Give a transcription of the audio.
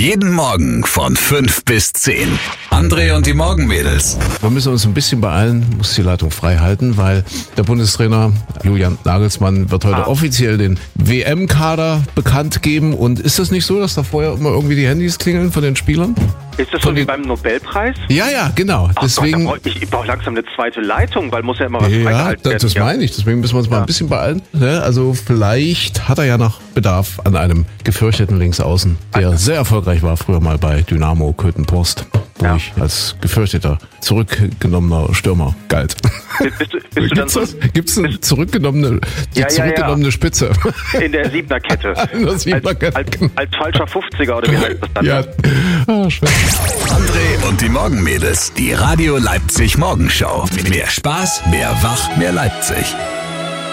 Jeden Morgen von 5 bis 10. André und die Morgenmädels. Wir müssen uns ein bisschen beeilen, muss die Leitung frei halten, weil der Bundestrainer Julian Nagelsmann wird heute offiziell den WM-Kader bekannt geben. Und ist das nicht so, dass da vorher immer irgendwie die Handys klingeln von den Spielern? Ist das so wie beim Nobelpreis? Ja, genau. Deswegen, Gott, ich brauche langsam eine zweite Leitung, weil muss ja immer was ja, freigehalten werden. das meine ich. Deswegen müssen wir uns mal ein bisschen beeilen. Ne? Also vielleicht hat er ja noch Bedarf an einem gefürchteten Linksaußen, der sehr erfolgreich war früher mal bei Dynamo Köthen-Post, wo ich als gefürchteter, zurückgenommener Stürmer galt. Bist du dann so, Gibt's eine zurückgenommene Spitze? in der Siebnerkette. In der Siebnerkette, als falscher 50er oder wie heißt das dann? Ja. Schön. André und die Morgenmädels. Die Radio Leipzig Morgenshow. Mehr Spaß, mehr Wach, mehr Leipzig.